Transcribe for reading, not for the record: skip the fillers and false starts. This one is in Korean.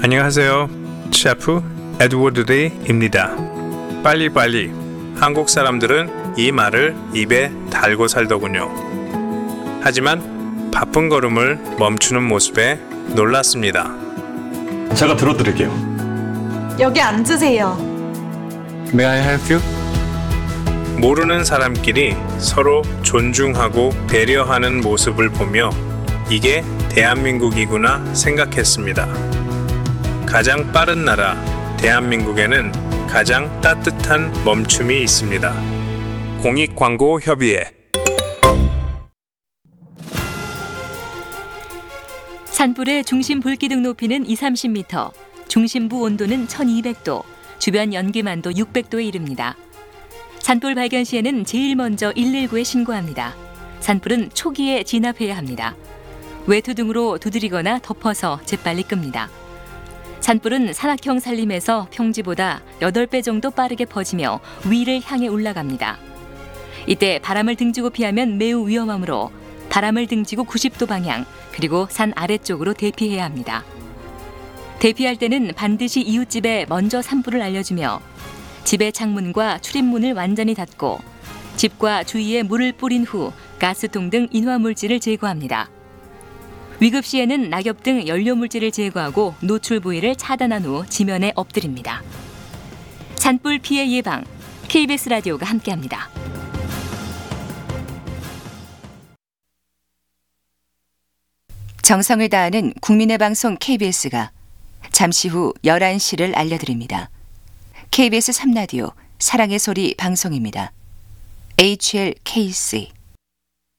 안녕하세요. 셰프 에드워드 리입니다. 빨리빨리. 한국 사람들은 이 말을 입에 달고 살더군요. 하지만 바쁜 걸음을 멈추는 모습에 놀랐습니다. 제가 들어드릴게요. 여기 앉으세요. May I help you? 모르는 사람끼리 서로 존중하고 배려하는 모습을 보며 이게 대한민국이구나 생각했습니다. 가장 빠른 나라 대한민국에는 가장 따뜻한 멈춤이 있습니다. 공익광고협의회. 산불의 중심 불기둥 높이는 20-30m, 중심부 온도는 1200도, 주변 연기만도 600도에 이릅니다. 산불 발견 시에는 제일 먼저 119에 신고합니다. 산불은 초기에 진압해야 합니다. 외투 등으로 두드리거나 덮어서 재빨리 끕니다. 산불은 산악형 산림에서 평지보다 8배 정도 빠르게 퍼지며 위를 향해 올라갑니다. 이때 바람을 등지고 피하면 매우 위험하므로 바람을 등지고 90도 방향, 그리고 산 아래쪽으로 대피해야 합니다. 대피할 때는 반드시 이웃집에 먼저 산불을 알려주며 집의 창문과 출입문을 완전히 닫고 집과 주위에 물을 뿌린 후 가스통 등 인화물질을 제거합니다. 위급 시에는 낙엽 등 연료물질을 제거하고 노출 부위를 차단한 후 지면에 엎드립니다. 산불 피해 예방, KBS 라디오가 함께합니다. 정성을 다하는 국민의 방송 KBS가 잠시 후 11시를 알려드립니다. KBS 3라디오 사랑의 소리 방송입니다. HLKC